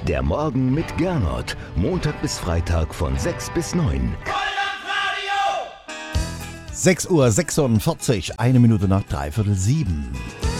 Der Morgen mit Gernot. Montag bis Freitag von 6 bis 9. 6:46 Uhr, 1 Minute nach 6:45.